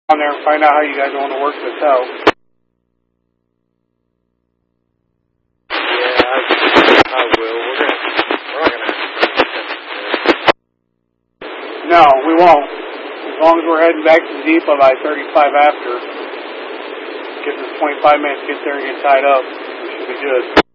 On there and find out how you guys want to work this out. Yeah, I will. We're not gonna. No, we won't. As long as we're heading back to Deepa by 35 after. Gives us 25 minutes to get there and get tied up. We should be good.